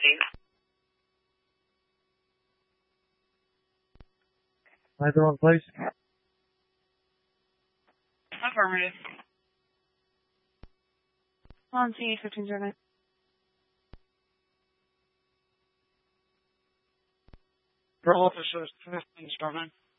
Either one, please. Affirmative. On scene 15-7. For officers 15-7.